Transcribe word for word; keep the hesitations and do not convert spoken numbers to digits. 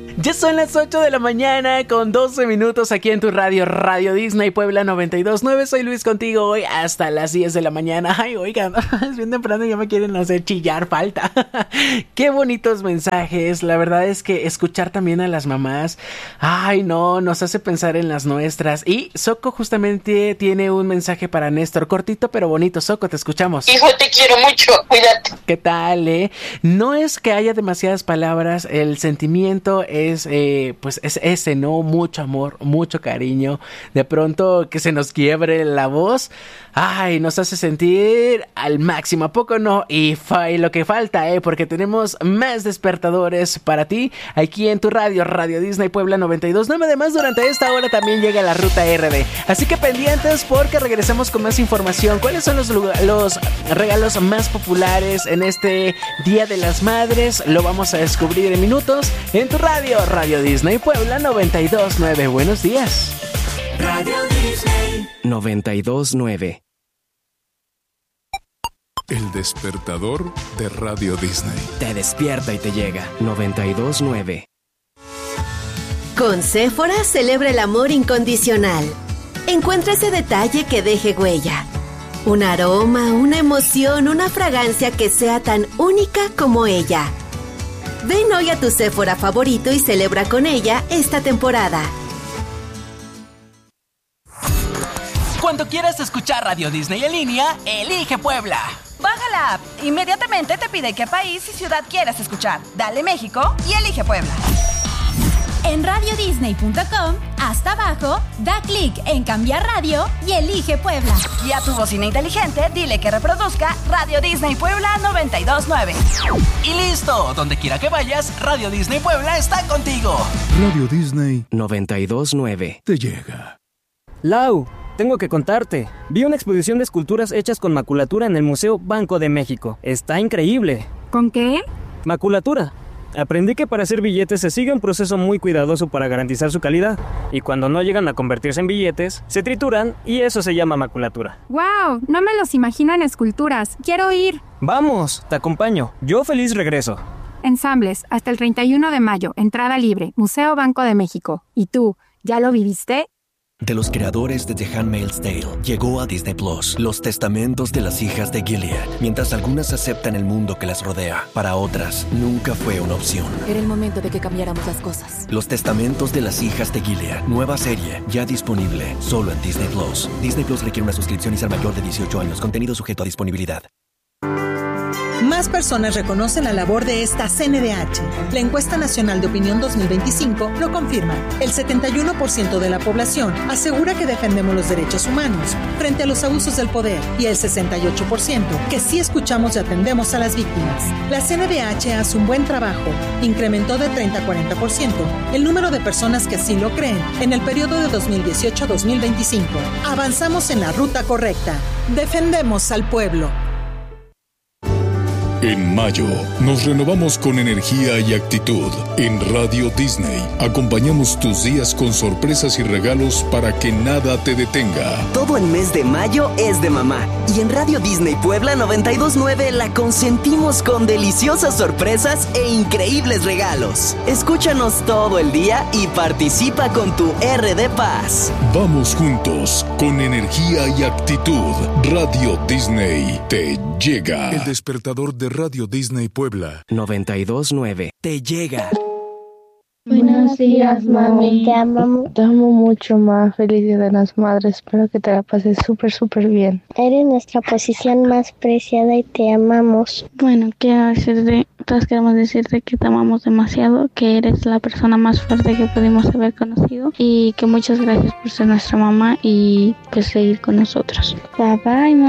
Ya son las ocho de la mañana con doce minutos aquí en tu radio, Radio Disney Puebla noventa y dos punto nueve. Soy Luis contigo hoy hasta las diez de la mañana. Ay, oigan, es bien temprano y ya me quieren hacer chillar, falta. Qué bonitos mensajes. La verdad es que escuchar también a las mamás, ay no, nos hace pensar en las nuestras. Y Soco justamente tiene un mensaje para Néstor, cortito pero bonito. Soco, te escuchamos. Hijo, te quiero mucho, cuídate. ¿Qué tal, eh? No es que haya demasiadas palabras, el sentimiento es Es, eh, pues es ese, ¿no? Mucho amor, mucho cariño. De pronto que se nos quiebre la voz, ay, nos hace sentir al máximo, ¿a poco no? Y, fa- y lo que falta, ¿eh? Porque tenemos más despertadores para ti aquí en tu radio, Radio Disney Puebla noventa y dos punto nueve. Además, durante esta hora también llega la Ruta R D. Así que pendientes porque regresamos con más información. ¿Cuáles son los, los regalos más populares en este Día de las Madres? Lo vamos a descubrir en minutos en tu radio, Radio Disney Puebla noventa y dos punto nueve. Buenos días. Radio Disney noventa y dos punto nueve. El despertador de Radio Disney. Te despierta y te llega. noventa y dos punto nueve. Con Sephora celebra el amor incondicional. Encuentra ese detalle que deje huella. Un aroma, una emoción, una fragancia que sea tan única como ella. Ven hoy a tu Sephora favorito y celebra con ella esta temporada. Cuando quieras escuchar Radio Disney en línea, elige Puebla. Baja la app. Inmediatamente te pide qué país y ciudad quieras escuchar. Dale México y elige Puebla. En radio disney punto com, hasta abajo, da clic en cambiar radio y elige Puebla. Y a tu bocina inteligente dile que reproduzca Radio Disney Puebla noventa y dos punto nueve. Y listo, donde quiera que vayas, Radio Disney Puebla está contigo. Radio Disney noventa y dos punto nueve. te llega. Lau, tengo que contarte. Vi una exposición de esculturas hechas con maculatura en el Museo Banco de México. Está increíble. ¿Con qué? Maculatura. Aprendí que para hacer billetes se sigue un proceso muy cuidadoso para garantizar su calidad. Y cuando no llegan a convertirse en billetes, se trituran y eso se llama maculatura. ¡Wow! No me los imagino en esculturas. ¡Quiero ir! ¡Vamos! Te acompaño. Yo feliz regreso. Ensambles, hasta el treinta y uno de mayo. Entrada libre. Museo Banco de México. ¿Y tú, ya lo viviste? De los creadores de The Handmaid's Tale, llegó a Disney Plus Los Testamentos de las Hijas de Gilead. Mientras algunas aceptan el mundo que las rodea, para otras nunca fue una opción. Era el momento de que cambiáramos las cosas. Los Testamentos de las Hijas de Gilead, nueva serie, ya disponible solo en Disney Plus. Disney Plus requiere una suscripción y ser mayor de dieciocho años. Contenido sujeto a disponibilidad. Más personas reconocen la labor de esta C N D H. La encuesta nacional de opinión dos mil veinticinco lo confirma. El setenta y uno por ciento de la población asegura que defendemos los derechos humanos frente a los abusos del poder y el sesenta y ocho por ciento que sí escuchamos y atendemos a las víctimas. La C N D H hace un buen trabajo. Incrementó de treinta a cuarenta por ciento el número de personas que sí lo creen en el periodo de dos mil dieciocho a dos mil veinticinco. Avanzamos en la ruta correcta. Defendemos al pueblo. En mayo, nos renovamos con energía y actitud. En Radio Disney, acompañamos tus días con sorpresas y regalos para que nada te detenga. Todo el mes de mayo es de mamá. Y en Radio Disney Puebla noventa y dos punto nueve la consentimos con deliciosas sorpresas e increíbles regalos. Escúchanos todo el día y participa con tu R D Paz. Vamos juntos, con energía y actitud. Radio Disney te llega. El despertador de Radio Disney Puebla noventa y dos punto nueve. Te llega. Buenos días, mami. Te amo. Te amo mucho, ma. Feliz Día de las Madres. Espero que te la pases súper, súper bien. Eres nuestra posición más preciada y te amamos. Bueno, quiero decirte, todos queremos decirte que te amamos demasiado, que eres la persona más fuerte que pudimos haber conocido y que muchas gracias por ser nuestra mamá y pues seguir con nosotros. Bye, bye, ma.